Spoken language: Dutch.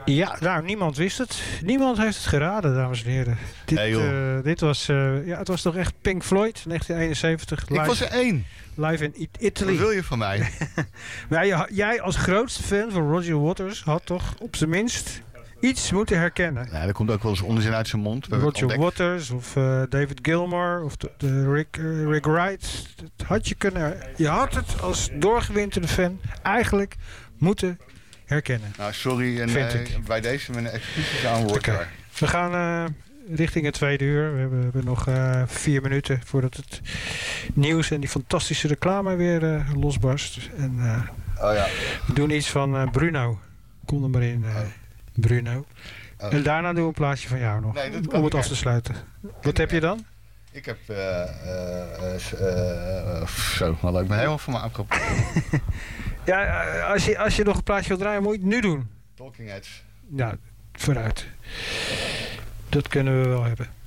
Ja, nou, niemand wist het. Niemand heeft het geraden, dames en heren. Dit was, het was toch echt Pink Floyd, 1971. Live, ik was er 1. Live in Italy. Wat wil je van mij? Maar jij als grootste fan van Roger Waters had toch op zijn minst iets moeten herkennen. Ja, er komt ook wel eens onzin uit zijn mond. Roger Waters of David Gilmour of de Rick Wright. Dat had je had het als doorgewinterde fan eigenlijk moeten herkennen. Nou, sorry. En bij deze mijn excuses aan Roger. Okay. We gaan richting het tweede uur. We hebben nog 4 minuten voordat het nieuws en die fantastische reclame weer losbarst. En, we doen iets van Bruno. Kom er maar in, Bruno. En daarna doen we een plaatje van jou nog. Nee, om het af te sluiten. Wat heb je dan? Ik heb... zo, maar lijkt me helemaal van mijn afgekomen. Ja, als je nog een plaatje wil draaien, moet je het nu doen. Talking Heads. Ja, vooruit. Dat kunnen we wel hebben.